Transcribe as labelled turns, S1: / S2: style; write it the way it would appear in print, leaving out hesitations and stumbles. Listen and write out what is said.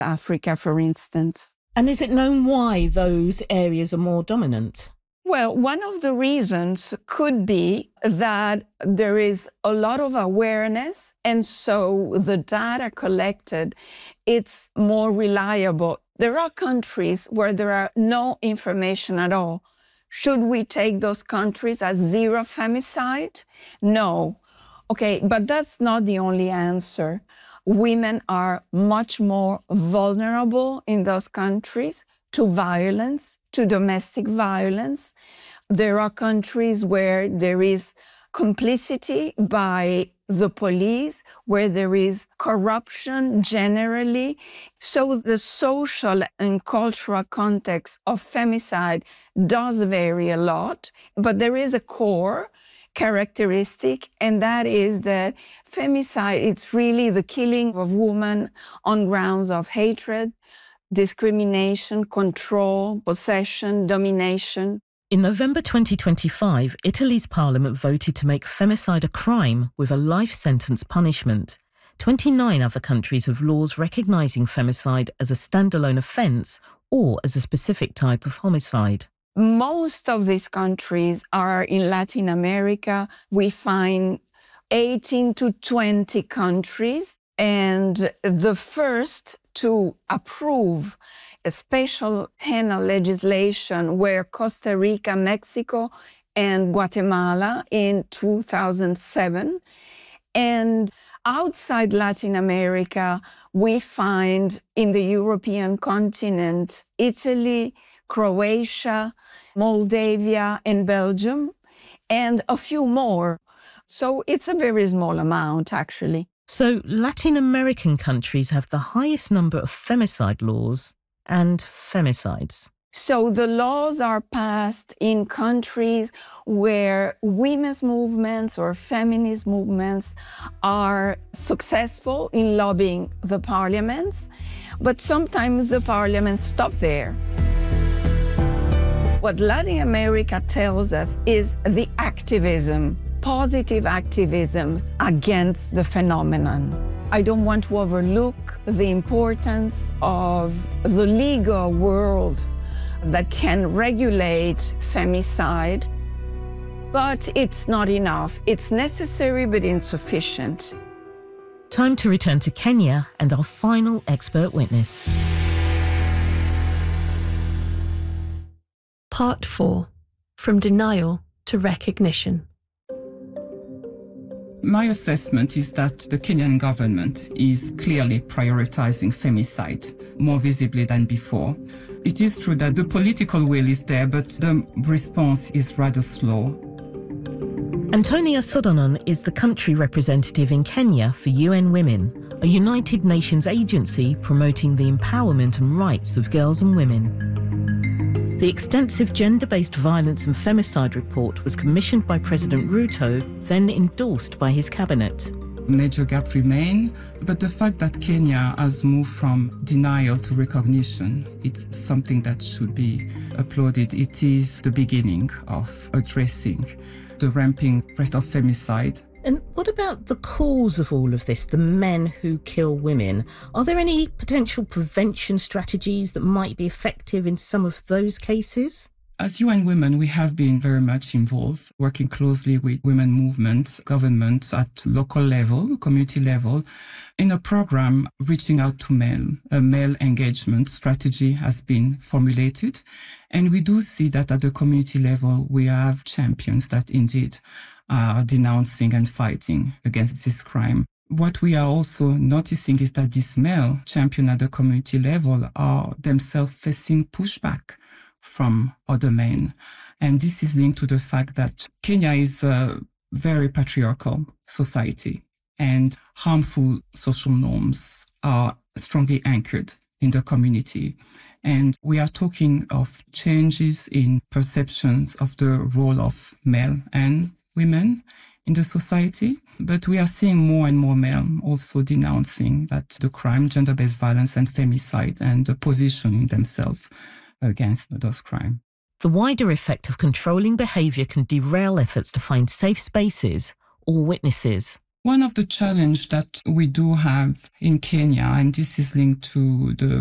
S1: Africa, for instance.
S2: And is it known why those areas are more dominant?
S1: Well, one of the reasons could be that there is a lot of awareness, and so the data collected, it's more reliable. There are countries where there are no information at all. Should we take those countries as zero femicide? No. Okay, but that's not the only answer. Women are much more vulnerable in those countries to violence, to domestic violence. There are countries where there is complicity by the police, where there is corruption generally. So the social and cultural context of femicide does vary a lot, but there is a core characteristic, and that is that femicide, it's really the killing of women on grounds of hatred, discrimination, control, possession, domination.
S2: In November 2025, Italy's parliament voted to make femicide a crime with a life sentence punishment. 29 other countries have laws recognising femicide as a standalone offence or as a specific type of homicide.
S1: Most of these countries are in Latin America. We find 18 to 20 countries, and the first to approve a special penal legislation were Costa Rica, Mexico, and Guatemala in 2007. And outside Latin America, we find in the European continent, Italy, Croatia, Moldavia, and Belgium, and a few more. So it's a very small amount, actually.
S2: So Latin American countries have the highest number of femicide laws and femicides.
S1: So the laws are passed in countries where women's movements or feminist movements are successful in lobbying the parliaments, but sometimes the parliaments stop there. What Latin America tells us is the activism, positive activism against the phenomenon. I don't want to overlook the importance of the legal world that can regulate femicide, but it's not enough. It's necessary but insufficient.
S2: Time to return to Kenya and our final expert witness.
S3: Part 4. From Denial to Recognition.
S4: My assessment is that the Kenyan government is clearly prioritizing femicide more visibly than before. It is true that the political will is there, but the response is rather slow.
S2: Antonia Sodonon is the country representative in Kenya for UN Women, a United Nations agency promoting the empowerment and rights of girls and women. The extensive gender-based violence and femicide report was commissioned by President Ruto, then endorsed by his cabinet.
S4: Major gap remain, but the fact that Kenya has moved from denial to recognition, it's something that should be applauded. It is the beginning of addressing the ramping rate of femicide.
S2: And what about the cause of all of this, the men who kill women? Are there any potential prevention strategies that might be effective in some of those cases?
S4: As UN Women, we have been very much involved, working closely with women movements, governments at local level, community level, in a program reaching out to men. A male engagement strategy has been formulated. And we do see that at the community level, we have champions that indeed are denouncing and fighting against this crime. What we are also noticing is that these male champions at the community level are themselves facing pushback from other men. And this is linked to the fact that Kenya is a very patriarchal society and harmful social norms are strongly anchored in the community. And we are talking of changes in perceptions of the role of male and women in the society, but we are seeing more and more men also denouncing that the crime, gender-based violence and femicide, and positioning themselves against those crimes.
S2: The wider effect of controlling behaviour can derail efforts to find safe spaces or witnesses.
S4: One of the challenges that we do have in Kenya, and this is linked to the